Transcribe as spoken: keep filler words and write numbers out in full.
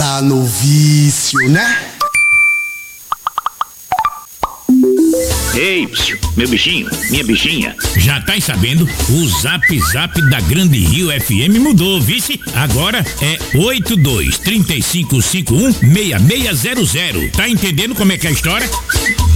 tá no vício, né? Ei, meu bichinho, minha bichinha. Já tá sabendo? O Zap Zap da Grande Rio F M mudou, vice? Agora é oito dois três cinco cinco um seis seis zero zero. Tá entendendo como é que é a história?